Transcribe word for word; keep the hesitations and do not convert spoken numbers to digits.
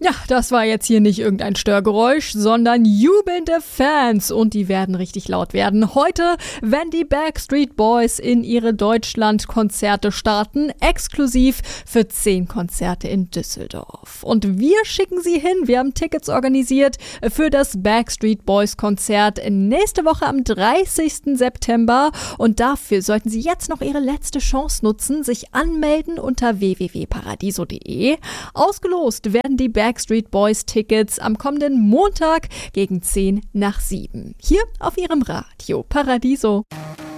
Ja, das war jetzt hier nicht irgendein Störgeräusch, sondern jubelnde Fans und die werden richtig laut werden. Heute, wenn die Backstreet Boys in ihre Deutschland-Konzerte starten, exklusiv für zehn Konzerte in Düsseldorf. Und wir schicken sie hin, wir haben Tickets organisiert für das Backstreet Boys Konzert nächste Woche am dreißigsten September und dafür sollten Sie jetzt noch Ihre letzte Chance nutzen, sich anmelden unter w w w punkt paradiso punkt de. Ausgelost werden die Backstreet Boys Tickets am kommenden Montag gegen zehn nach sieben. Hier auf Ihrem Radio Paradiso.